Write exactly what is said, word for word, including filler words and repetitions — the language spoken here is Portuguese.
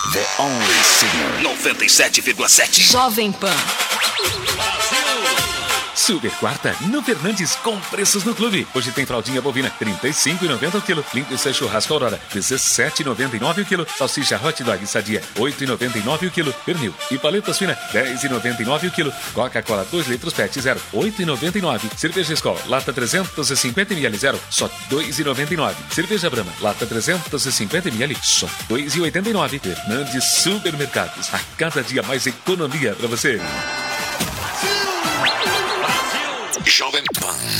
The only signal. noventa e sete vírgula sete. Jovem Pan. Super quarta no Fernandes com preços no clube. Hoje tem fraldinha bovina trinta e cinco reais e noventa centavos o quilo. Linguiça churrasco Aurora dezessete reais e noventa e nove centavos o quilo. Salsicha hot dog sadia oito reais e noventa e nove centavos o quilo. Pernil e paletas fina dez reais e noventa e nove centavos o quilo. Coca-Cola dois litros pet zero oito reais e noventa e nove centavos. Cerveja Skol lata trezentos e cinquenta mililitros zero só dois reais e noventa e nove centavos. Cerveja Brahma lata trezentos e cinquenta mililitros só dois reais e oitenta e nove centavos. Fernandes Supermercados. A cada dia mais economia para você. Jovem Pan.